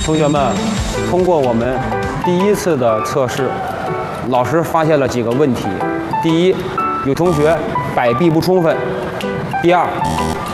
同学们，通过我们第一次的测试，老师发现了几个问题：第一，有同学摆臂不充分；第二，